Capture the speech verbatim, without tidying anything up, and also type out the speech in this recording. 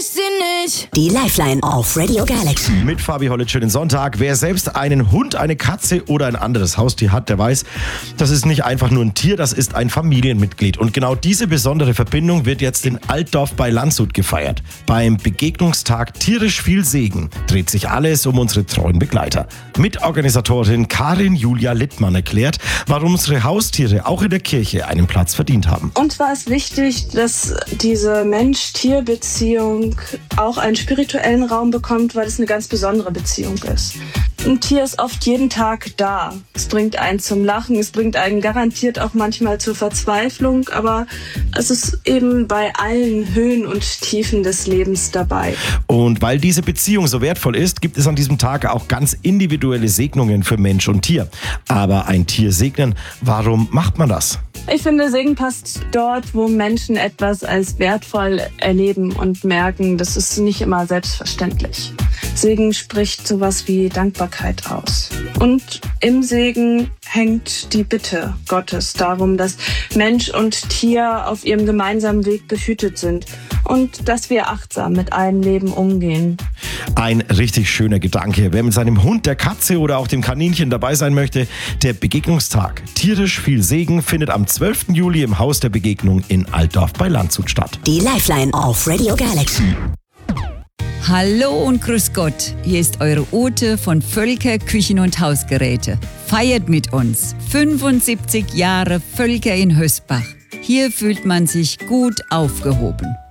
sie nicht. Die Lifeline auf Radio Galaxy. Mit Fabi Hollitsch, schönen Sonntag. Wer selbst einen Hund, eine Katze oder ein anderes Haustier hat, der weiß, das ist nicht einfach nur ein Tier, das ist ein Familienmitglied. Und genau diese besondere Verbindung wird jetzt in Altdorf bei Landshut gefeiert. Beim Begegnungstag Tierisch viel Segen dreht sich alles um unsere treuen Begleiter. Mitorganisatorin Karin Julia Littmann erklärt, warum unsere Haustiere auch in der Kirche einen Platz verdient haben. Uns war es wichtig, dass diese Mensch-Tier-Beziehung auch einen spirituellen Raum bekommt, weil es eine ganz besondere Beziehung ist. Ein Tier ist oft jeden Tag da. Es bringt einen zum Lachen, es bringt einen garantiert auch manchmal zur Verzweiflung, aber es ist eben bei allen Höhen und Tiefen des Lebens dabei. Und weil diese Beziehung so wertvoll ist, gibt es an diesem Tag auch ganz individuelle Segnungen für Mensch und Tier. Aber ein Tier segnen, warum macht man das? Ich finde, Segen passt dort, wo Menschen etwas als wertvoll erleben und merken, das ist nicht immer selbstverständlich. Segen spricht sowas wie Dankbarkeit aus. Und im Segen hängt die Bitte Gottes darum, dass Mensch und Tier auf ihrem gemeinsamen Weg behütet sind und dass wir achtsam mit allen Leben umgehen. Ein richtig schöner Gedanke. Wer mit seinem Hund, der Katze oder auch dem Kaninchen dabei sein möchte, der Begegnungstag Tierisch viel Segen findet am zwölften Juli im Haus der Begegnung in Altdorf bei Landshut statt. Die Lifeline auf Radio Galaxy. Hallo und grüß Gott, hier ist eure Ute von Völker Küchen und Hausgeräte. Feiert mit uns fünfundsiebzig Jahre Völker in Hösbach. Hier fühlt man sich gut aufgehoben.